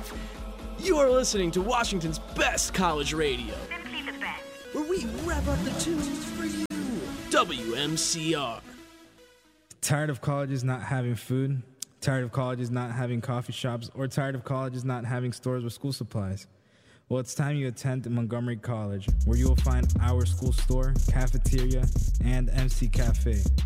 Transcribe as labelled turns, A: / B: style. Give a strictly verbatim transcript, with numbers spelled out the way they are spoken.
A: You are listening to Washington's best college radio,
B: Simply the best.
A: where we wrap up the tunes for you. W M C R.
C: Tired of colleges not having food? Tired of colleges not having coffee shops? Or tired of colleges not having stores with school supplies? Well, it's time you attend Montgomery College, where you will find our school store, cafeteria, and M C Cafe.